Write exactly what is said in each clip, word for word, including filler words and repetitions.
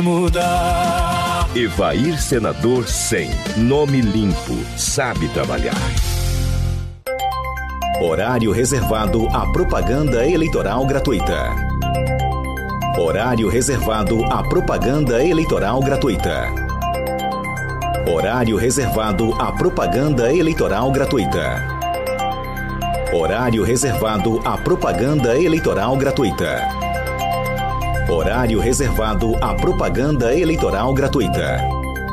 Mudar. Evair Senador cem. Nome limpo, sabe trabalhar. Horário reservado à propaganda eleitoral gratuita. Horário reservado à propaganda eleitoral gratuita. Horário reservado à propaganda eleitoral gratuita. Horário reservado à propaganda eleitoral gratuita. Horário reservado à propaganda eleitoral gratuita.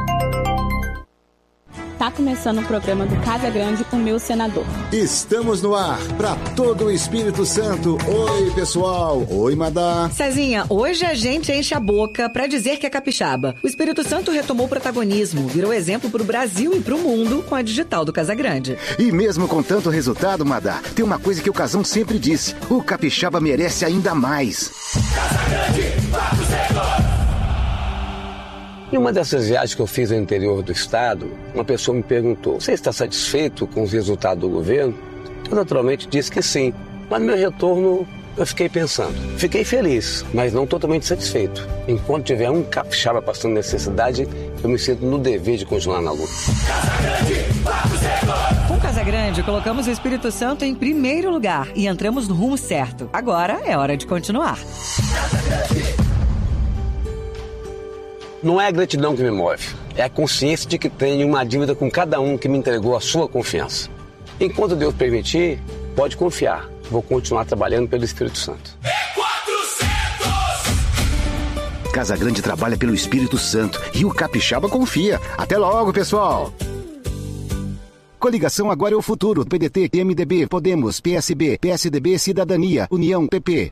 Tá começando o programa do Casa Grande com o meu senador. Estamos no ar para todo o Espírito Santo. Oi, pessoal. Oi, Madá. Cezinha, hoje a gente enche a boca para dizer que é capixaba. O Espírito Santo retomou o protagonismo, virou exemplo pro Brasil e pro mundo com a digital do Casa Grande. E mesmo com tanto resultado, Madá, tem uma coisa que o Casão sempre disse: o capixaba merece ainda mais. Casa Grande, papo zero. Em uma dessas viagens que eu fiz no interior do estado, uma pessoa me perguntou: você está satisfeito com os resultados do governo? Eu naturalmente disse que sim, mas no meu retorno eu fiquei pensando. Fiquei feliz, mas não totalmente satisfeito. Enquanto tiver um capixaba passando necessidade, eu me sinto no dever de continuar na luta. Casa Grande, papo zero. Com Casa Grande, colocamos o Espírito Santo em primeiro lugar e entramos no rumo certo. Agora é hora de continuar. Casa Grande. Não é a gratidão que me move, é a consciência de que tenho uma dívida com cada um que me entregou a sua confiança. Enquanto Deus permitir, pode confiar, vou continuar trabalhando pelo Espírito Santo. Casa Grande trabalha pelo Espírito Santo e o capixaba confia. Até logo, pessoal! Coligação Agora é o Futuro. P D T, M D B, Podemos, P S B, P S D B, Cidadania, União, P P.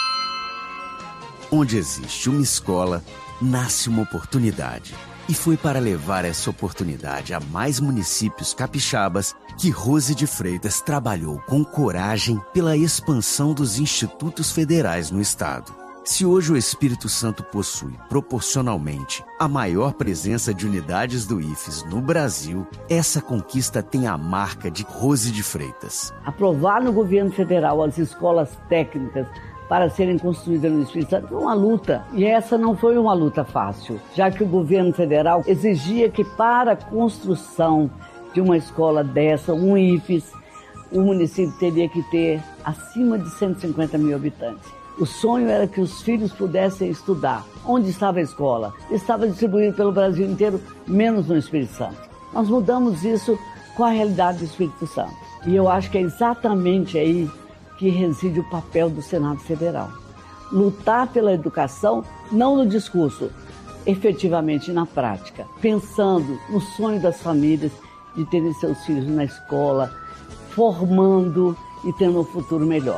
Onde existe uma escola, nasce uma oportunidade. E foi para levar essa oportunidade a mais municípios capixabas que Rose de Freitas trabalhou com coragem pela expansão dos institutos federais no estado. Se hoje o Espírito Santo possui, proporcionalmente, a maior presença de unidades do I F E S no Brasil, essa conquista tem a marca de Rose de Freitas. Aprovar no governo federal as escolas técnicas para serem construídas no Espírito Santo foi uma luta. E essa não foi uma luta fácil, já que o governo federal exigia que para a construção de uma escola dessa, um I F E S, o município teria que ter acima de cento e cinquenta mil habitantes. O sonho era que os filhos pudessem estudar. Onde estava a escola? Estava distribuído pelo Brasil inteiro, menos no Espírito Santo. Nós mudamos isso com a realidade do Espírito Santo. E eu acho que é exatamente aí que reside o papel do Senado Federal. Lutar pela educação, não no discurso, efetivamente na prática, pensando no sonho das famílias de terem seus filhos na escola, formando e tendo um futuro melhor.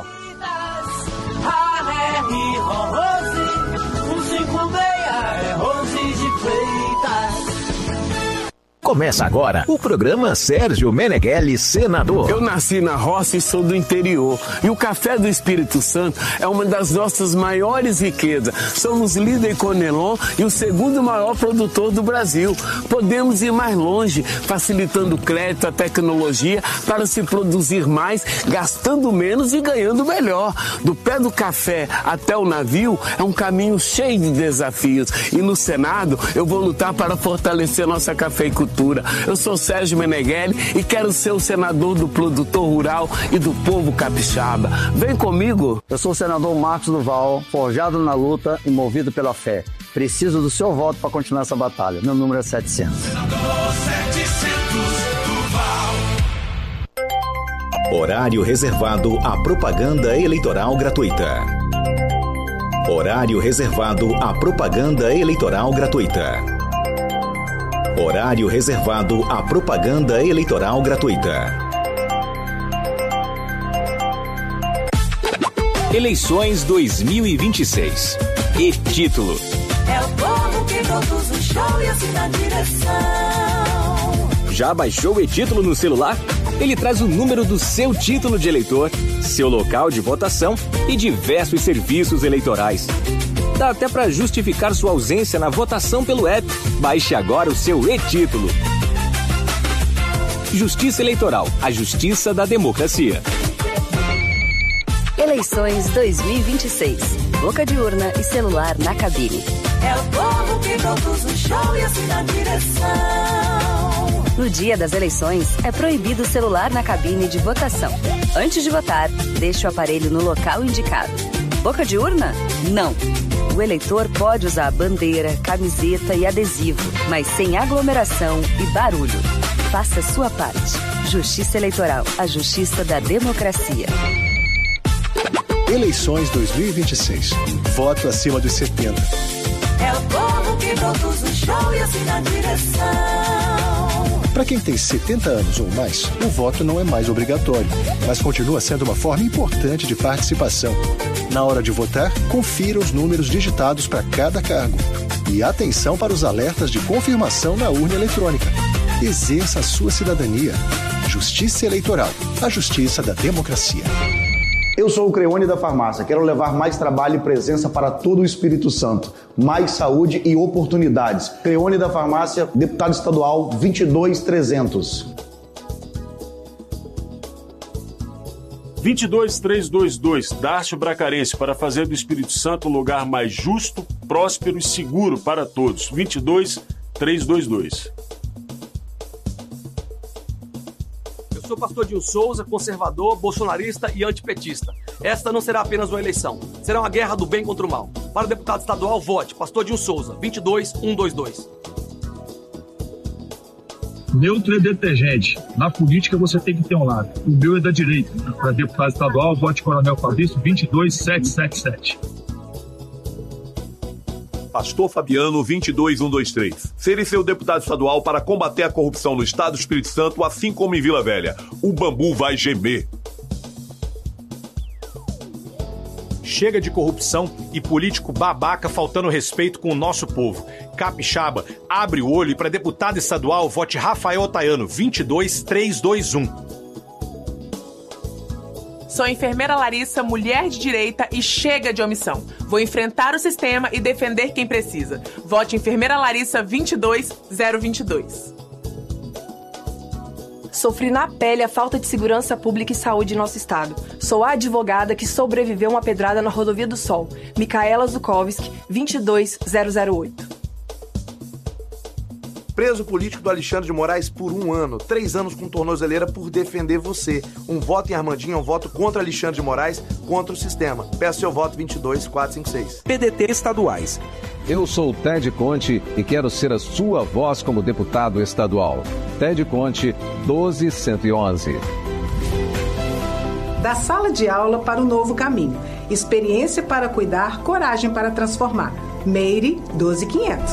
Começa agora o programa Sérgio Meneghelli, senador. Eu nasci na roça e sou do interior. E o café do Espírito Santo é uma das nossas maiores riquezas. Somos líder Conelon e o segundo maior produtor do Brasil. Podemos ir mais longe, facilitando crédito, a tecnologia para se produzir mais, gastando menos e ganhando melhor. Do pé do café até o navio é um caminho cheio de desafios. E no Senado eu vou lutar para fortalecer nossa cafeicultura. Eu sou Sérgio Meneghelli e quero ser o senador do produtor rural e do povo capixaba. Vem comigo! Eu sou o senador Marcos Duval, forjado na luta e movido pela fé. Preciso do seu voto para continuar essa batalha. Meu número é setecentos. Senador setecentos Duval. Horário reservado à propaganda eleitoral gratuita. Horário reservado à propaganda eleitoral gratuita. Horário reservado à propaganda eleitoral gratuita. Eleições dois mil e vinte e seis. E título: é o povo que conduz o show e assim na direção. Já baixou o e-título no celular? Ele traz o número do seu título de eleitor, seu local de votação e diversos serviços eleitorais. Dá até para justificar sua ausência na votação pelo app. Baixe agora o seu e-título. Justiça Eleitoral, a justiça da democracia. Eleições dois mil e vinte e seis. Boca de urna e celular na cabine. É o povo que show e assim na direção. No dia das eleições, é proibido o celular na cabine de votação. Antes de votar, deixe o aparelho no local indicado. Boca de urna? Não. O eleitor pode usar bandeira, camiseta e adesivo, mas sem aglomeração e barulho. Faça a sua parte. Justiça Eleitoral, a justiça da democracia. Eleições dois mil e vinte e seis. Voto acima dos setenta. É o povo que produz o show e assim na direção. Para quem tem setenta anos ou mais, o voto não é mais obrigatório, mas continua sendo uma forma importante de participação. Na hora de votar, confira os números digitados para cada cargo. E atenção para os alertas de confirmação na urna eletrônica. Exerça a sua cidadania. Justiça Eleitoral, a justiça da democracia. Eu sou o Creone da Farmácia. Quero levar mais trabalho e presença para todo o Espírito Santo. Mais saúde e oportunidades. Creone da Farmácia, deputado estadual vinte e dois trezentos. vinte e dois trezentos e vinte e dois, Dácio Bracarense, para fazer do Espírito Santo um lugar mais justo, próspero e seguro para todos. vinte e dois trezentos e vinte e dois. Eu sou pastor Dinho Souza, conservador, bolsonarista e antipetista. Esta não será apenas uma eleição, será uma guerra do bem contra o mal. Para o deputado estadual, vote pastor Dinho Souza, vinte e dois cento e vinte e dois. Neutro é detergente. Na política você tem que ter um lado. O meu é da direita. Para deputado estadual, vote Coronel Fabrício, vinte e dois mil setecentos e setenta e sete. Pastor Fabiano, vinte e dois mil cento e vinte e três. Serei seu deputado estadual para combater a corrupção no Estado do Espírito Santo, assim como em Vila Velha. O bambu vai gemer. Chega de corrupção e político babaca faltando respeito com o nosso povo. Capixaba, abre o olho e para deputado estadual, vote Rafael Otaiano, vinte e dois mil trezentos e vinte e um. Sou enfermeira Larissa, mulher de direita e chega de omissão. Vou enfrentar o sistema e defender quem precisa. Vote enfermeira Larissa, vinte e dois mil vinte e dois. Sofri na pele a falta de segurança pública e saúde em nosso estado. Sou a advogada que sobreviveu a uma pedrada na Rodovia do Sol. Micaela Zukovski, vinte e dois mil e oito. Preso político do Alexandre de Moraes por um ano, três anos com tornozeleira por defender você. Um voto em Armandinho é um voto contra Alexandre de Moraes, contra o sistema. Peço seu voto vinte e dois mil quatrocentos e cinquenta e seis. P D T estaduais. Eu sou o Ted Conte e quero ser a sua voz como deputado estadual. Ted Conte, doze mil cento e onze. Da sala de aula para o novo caminho. Experiência para cuidar, coragem para transformar. Meire, doze mil e quinhentos.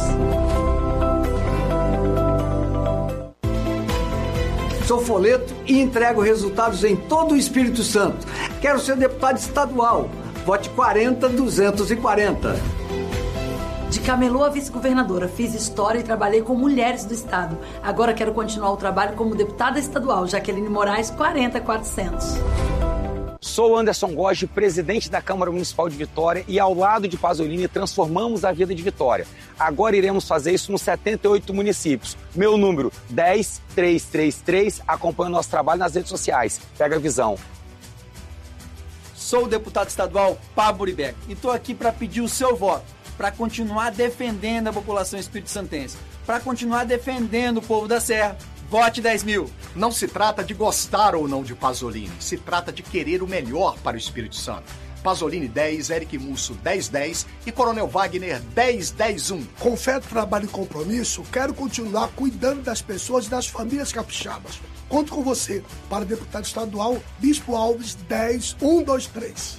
Sou folheto e entrego resultados em todo o Espírito Santo. Quero ser deputado estadual. Vote quarenta mil duzentos e quarenta. De camelô a vice-governadora, fiz história e trabalhei com mulheres do estado. Agora quero continuar o trabalho como deputada estadual, Jaqueline Moraes, quarenta mil e quatrocentos. Sou Anderson Gogi, presidente da Câmara Municipal de Vitória e ao lado de Pasolini transformamos a vida de Vitória. Agora iremos fazer isso nos setenta e oito municípios. Meu número, dez mil trezentos e trinta e três, acompanha o nosso trabalho nas redes sociais. Pega a visão. Sou o deputado estadual Pablo Uribeck e estou aqui para pedir o seu voto, para continuar defendendo a população espírito-santense, para continuar defendendo o povo da Serra. Vote dez mil. Não se trata de gostar ou não de Pasolini, se trata de querer o melhor para o Espírito Santo. Pasolini dez, Eric Musso dez dez e Coronel Wagner dez dez um. Com fé, trabalho e compromisso, quero continuar cuidando das pessoas e das famílias capixabas. Conto com você para deputado estadual Bispo Alves dez mil cento e vinte e três.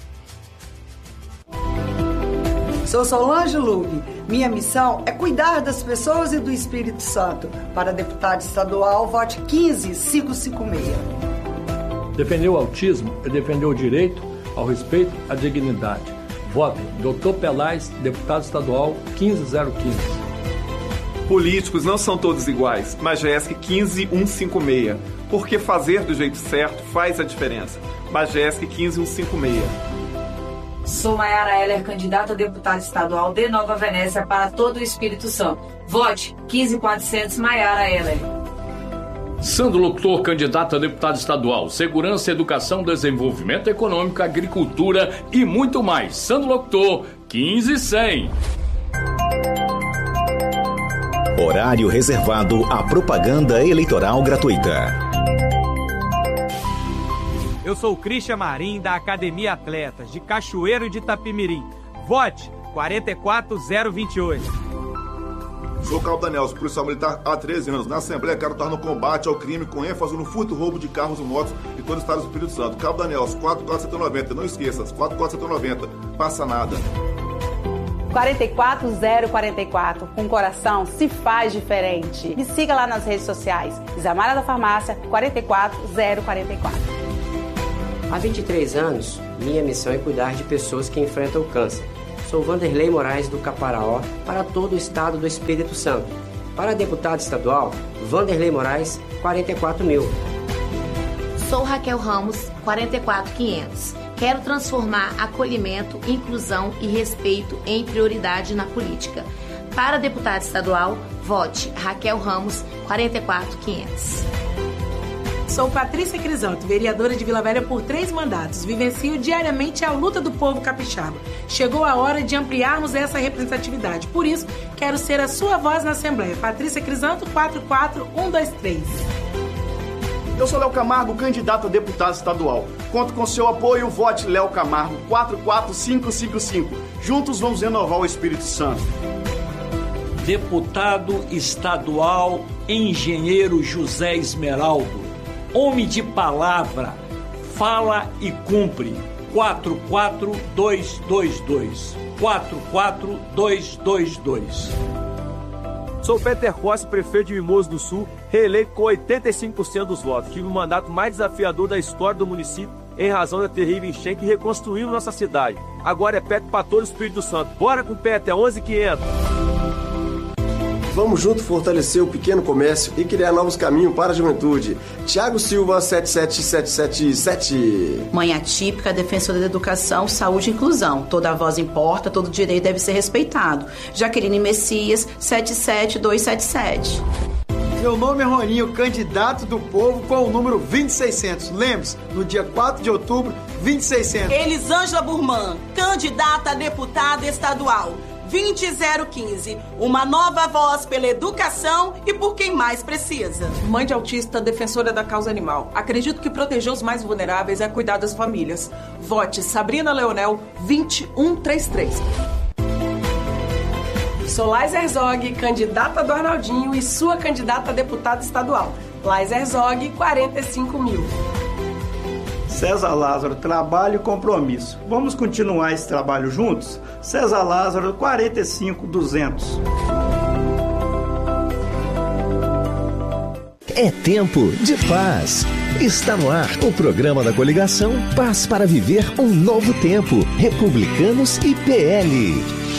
Sou Solange Lug. Minha missão é cuidar das pessoas e do Espírito Santo. Para deputado estadual, vote quinze mil quinhentos e cinquenta e seis. Defender o autismo é defender o direito ao respeito à dignidade. Vote doutor Pelais, deputado estadual quinze mil quinze. Políticos não são todos iguais. Majesc quinze mil cento e cinquenta e seis. Porque fazer do jeito certo faz a diferença. Majesc quinze mil cento e cinquenta e seis. Sou Mayara Heller, candidata a deputada estadual de Nova Venécia para todo o Espírito Santo. Vote quinze mil e quatrocentos Mayara Heller. Sandro Locutor, candidato a deputado estadual. Segurança, educação, desenvolvimento econômico, agricultura e muito mais. Sandro Locutor, quinze mil e cem. Horário reservado à propaganda eleitoral gratuita. Eu sou o Christian Marim, da Academia Atletas, de Cachoeiro de Itapimirim. Vote quatro quatro zero dois oito. Sou Cabo Daniel, sou policial militar há treze anos. Na Assembleia, quero estar no combate ao crime com ênfase no furto e roubo de carros e motos em todo o estado do Espírito Santo. Cabo Daniel, quatro quatro sete nove zero. Não esqueça, quatro quatro sete nove zero. Passa nada. quatro quatro zero quatro quatro. Com coração se faz diferente. Me siga lá nas redes sociais. Isamara da Farmácia, quatro quatro zero quatro quatro. Há vinte e três anos, minha missão é cuidar de pessoas que enfrentam o câncer. Sou Vanderlei Moraes do Caparaó, para todo o estado do Espírito Santo. Para deputado estadual, Vanderlei Moraes, quarenta e quatro mil. Sou Raquel Ramos, quarenta e quatro mil e quinhentos. Quero transformar acolhimento, inclusão e respeito em prioridade na política. Para deputado estadual, vote Raquel Ramos, quarenta e quatro mil e quinhentos. Sou Patrícia Crisanto, vereadora de Vila Velha por três mandatos. Vivencio diariamente a luta do povo capixaba. Chegou a hora de ampliarmos essa representatividade. Por isso, quero ser a sua voz na Assembleia. Patrícia Crisanto, quatro quatro um dois três. Eu sou Léo Camargo, candidato a deputado estadual. Conto com seu apoio, vote Léo Camargo, quatro quatro cinco cinco cinco. Juntos vamos renovar o Espírito Santo. Deputado estadual, engenheiro José Esmeraldo. Homem de palavra, fala e cumpre. quatro quatro dois dois dois. quatro quatro dois dois dois. Sou Peter Costa, prefeito de Mimoso do Sul, reeleito com oitenta e cinco por cento dos votos. Tive o mandato mais desafiador da história do município em razão da terrível enchente que reconstruiu nossa cidade. Agora é Peter para todo o Espírito Santo. Bora com o Peter, é onze mil e quinhentos. Vamos junto fortalecer o pequeno comércio e criar novos caminhos para a juventude. Tiago Silva, sete sete sete sete sete. Mãe atípica, defensora da educação, saúde e inclusão. Toda voz importa, todo direito deve ser respeitado. Jaqueline Messias, sete sete dois sete sete. Meu nome é Roninho, candidato do povo com o número vinte e seiscentos. Lembre-se, no dia quatro de outubro, vinte e seiscentos. Elisângela Burman, candidata a deputada estadual. vinte zero quinze, uma nova voz pela educação e por quem mais precisa. Mãe de autista, defensora da causa animal. Acredito que proteger os mais vulneráveis é cuidar das famílias. Vote Sabrina Leonel, vinte um trinta e três. Sou Lais Herzog, candidata do Arnaldinho e sua candidata a deputada estadual. Lais Herzog, quarenta e cinco mil. César Lázaro, trabalho e compromisso. Vamos continuar esse trabalho juntos? César Lázaro, quarenta e cinco mil e duzentos. É tempo de paz. Está no ar o programa da coligação Paz para Viver um Novo Tempo, Republicanos e P L.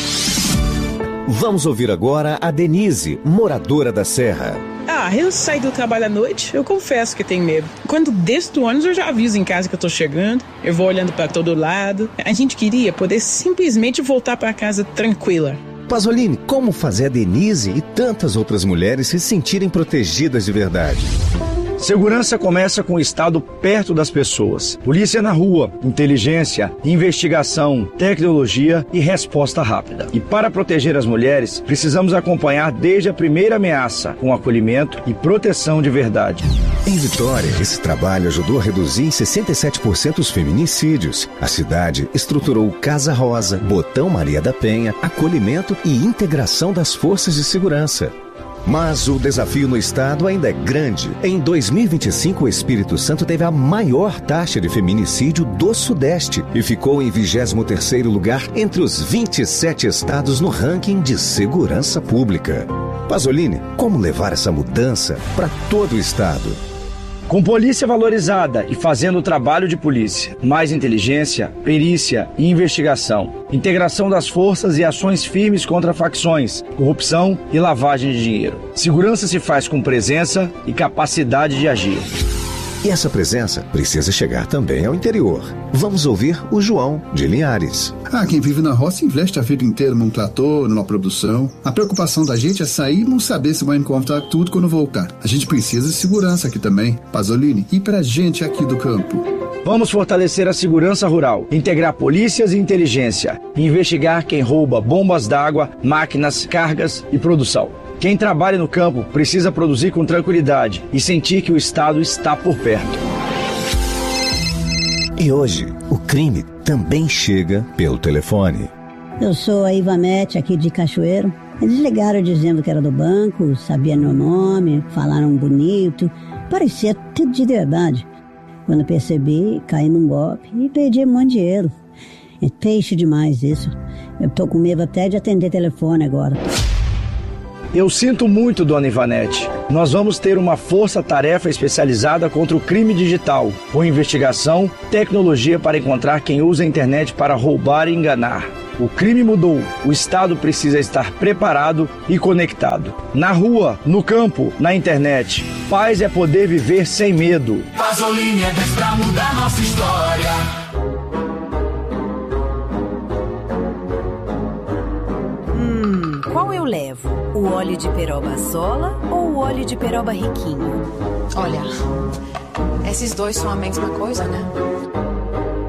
Vamos ouvir agora a Denise, moradora da Serra. Ah, eu saio do trabalho à noite, eu confesso que tenho medo. Quando desço do ônibus, eu já aviso em casa que eu tô chegando, eu vou olhando para todo lado. A gente queria poder simplesmente voltar para casa tranquila. Pasolini, como fazer a Denise e tantas outras mulheres se sentirem protegidas de verdade? Segurança começa com o Estado perto das pessoas. Polícia na rua, inteligência, investigação, tecnologia e resposta rápida. E para proteger as mulheres, precisamos acompanhar desde a primeira ameaça, com acolhimento e proteção de verdade. Em Vitória, esse trabalho ajudou a reduzir em sessenta e sete por cento os feminicídios. A cidade estruturou Casa Rosa, Botão Maria da Penha, acolhimento e integração das forças de segurança. Mas o desafio no estado ainda é grande. Em dois mil e vinte e cinco, o Espírito Santo teve a maior taxa de feminicídio do Sudeste e ficou em vigésimo terceiro lugar entre os vinte e sete estados no ranking de segurança pública. Pasolini, como levar essa mudança para todo o estado? Com polícia valorizada e fazendo o trabalho de polícia, mais inteligência, perícia e investigação, integração das forças e ações firmes contra facções, corrupção e lavagem de dinheiro. Segurança se faz com presença e capacidade de agir. E essa presença precisa chegar também ao interior. Vamos ouvir o João de Linhares. Ah, quem vive na roça investe a vida inteira num trator, numa produção. A preocupação da gente é sair e não saber se vai encontrar tudo quando voltar. A gente precisa de segurança aqui também, Pasolini, e pra gente aqui do campo. Vamos fortalecer a segurança rural, integrar polícias e inteligência, e investigar quem rouba bombas d'água, máquinas, cargas e produção. Quem trabalha no campo precisa produzir com tranquilidade e sentir que o Estado está por perto. E hoje, o crime também chega pelo telefone. Eu sou a Ivamete, aqui de Cachoeiro. Eles ligaram dizendo que era do banco, sabia meu nome, falaram bonito, parecia tudo de verdade. Quando percebi, caí num golpe e perdi muito dinheiro. É peixe demais isso. Eu tô com medo até de atender telefone agora. Eu sinto muito, dona Ivanete. Nós vamos ter uma força-tarefa especializada contra o crime digital, com investigação, tecnologia para encontrar quem usa a internet para roubar e enganar. O crime mudou, o Estado precisa estar preparado e conectado. Na rua, no campo, na internet. Paz é poder viver sem medo. Pasolini é dez pra mudar nossa história. Hum, qual eu levo? O óleo de peroba sola ou o óleo de peroba riquinho? Olha, esses dois são a mesma coisa, né?